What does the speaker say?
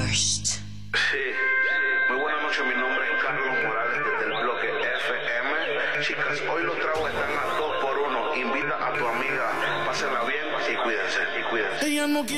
first. Sí, muy buenas noches, mi nombre es Carlos Morales desde el bloque FM. Chicas, hoy los tragos están a 2 por 1. Invita a tu amiga, pásenla bien y cuídense, y cuídense. Ella no quiere